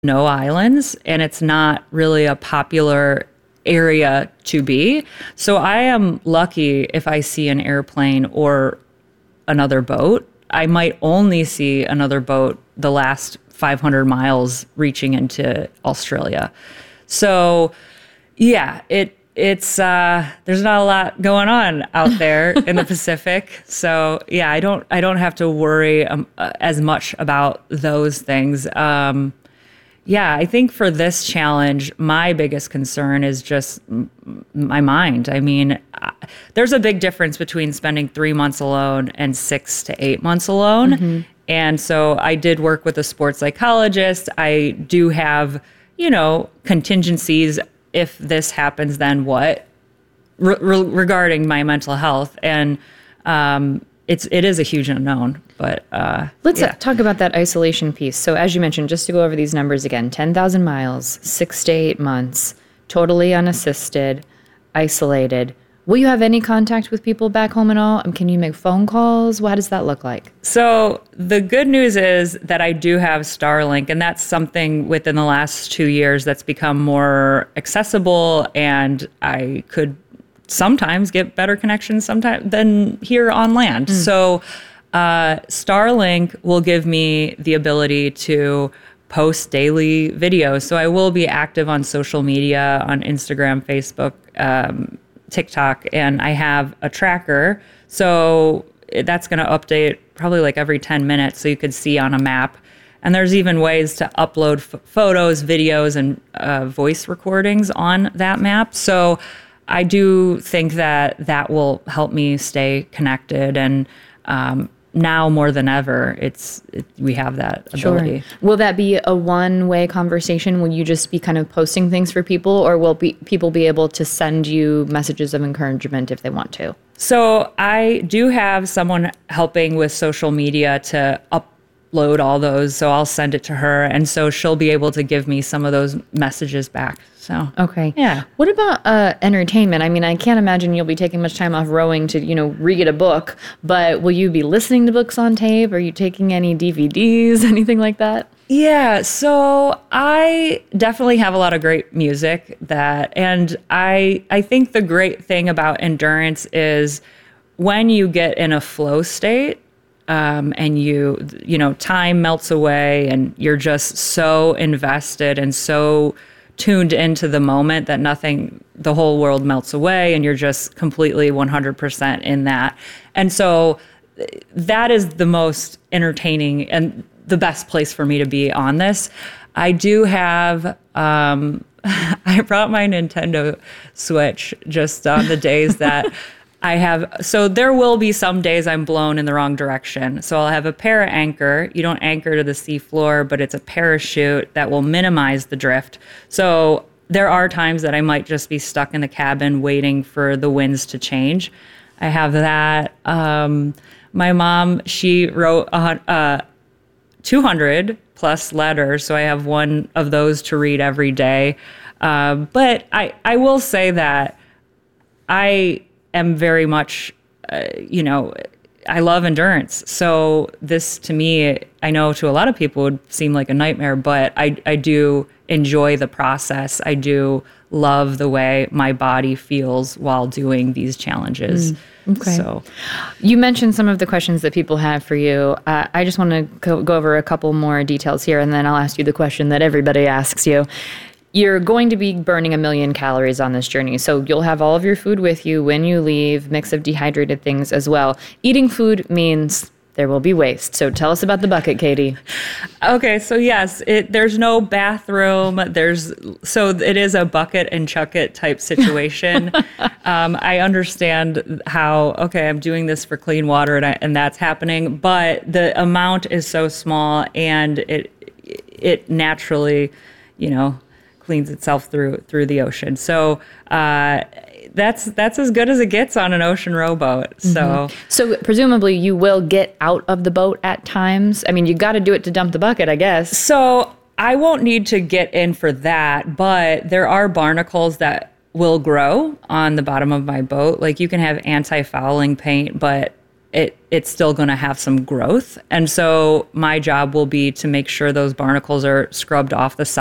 no islands, and it's not really a popular area to be. So I am lucky if I see an airplane or another boat. I might only see another boat the last 500 miles reaching into Australia. So yeah, it's there's not a lot going on out there in the Pacific. So yeah, I don't have to worry as much about those things. Yeah, I think for this challenge, my biggest concern is just my mind. I mean, there's a big difference between spending 3 months alone and 6 to 8 months alone. Mm-hmm. And so I did work with a sports psychologist. I do have, contingencies. If this happens, then what? Regarding my mental health. And it is a huge unknown. But let's talk about that isolation piece. So as you mentioned, just to go over these numbers again, 10,000 miles, 6 to 8 months, totally unassisted, isolated. Will you have any contact with people back home at all? Can you make phone calls? How does that look like? So the good news is that I do have Starlink, and that's something within the last 2 years that's become more accessible, and I could sometimes get better connections than here on land. So Starlink will give me the ability to post daily videos. So I will be active on social media, on Instagram, Facebook, TikTok, and I have a tracker. So that's going to update probably like every 10 minutes so you could see on a map. And there's even ways to upload photos, videos, and voice recordings on that map. So I do think that will help me stay connected, and now more than ever, we have that ability. Sure. Will that be a one-way conversation? Will you just be kind of posting things for people, or will people be able to send you messages of encouragement if they want to? So I do have someone helping with social media to upload all those, so I'll send it to her, and so she'll be able to give me some of those messages back. So okay. Yeah. What about entertainment? I mean, I can't imagine you'll be taking much time off rowing to, read a book, but will you be listening to books on tape? Are you taking any DVDs, anything like that? Yeah, so I definitely have a lot of great music and I think the great thing about endurance is when you get in a flow state, and time melts away and you're just so invested and so tuned into the moment that the whole world melts away and you're just completely 100% in that. And so that is the most entertaining and the best place for me to be on this. I do have, I brought my Nintendo Switch just on the days that so there will be some days I'm blown in the wrong direction. So I'll have a para anchor. You don't anchor to the seafloor, but it's a parachute that will minimize the drift. So there are times that I might just be stuck in the cabin waiting for the winds to change. I have that. My mom, she wrote 200 plus letters, so I have one of those to read every day. But I will say that I am very much, I love endurance. So this, to me, I know to a lot of people would seem like a nightmare, but I do enjoy the process. I do love the way my body feels while doing these challenges. Okay. So, you mentioned some of the questions that people have for you. I just want to go over a couple more details here, and then I'll ask you the question that everybody asks you. You're going to be burning 1 million calories on this journey. So you'll have all of your food with you when you leave, mix of dehydrated things as well. Eating food means there will be waste. So tell us about the bucket, Katie. Okay, so yes, there's no bathroom. So it is a bucket and chuck it type situation. I understand how, I'm doing this for clean water and that's happening, but the amount is so small and it naturally, cleans itself through the ocean. So that's as good as it gets on an ocean rowboat. So So presumably you will get out of the boat at times. I mean, you got to do it to dump the bucket, I guess. So I won't need to get in for that, but there are barnacles that will grow on the bottom of my boat. Like you can have anti-fouling paint, but it's still going to have some growth. And so my job will be to make sure those barnacles are scrubbed off the